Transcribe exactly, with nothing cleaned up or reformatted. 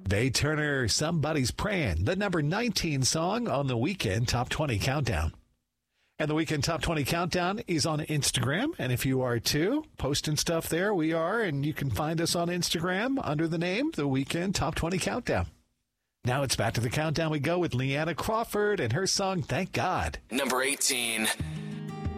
Faye Turner, Somebody's Praying, the number nineteen song on the Weekend Top twenty Countdown. And the Weekend Top twenty Countdown is on Instagram. And if you are too, posting stuff there, we are. And you can find us on Instagram under the name The Weekend Top twenty Countdown. Now it's back to the countdown we go with Leanna Crawford and her song, Thank God. Number eighteen.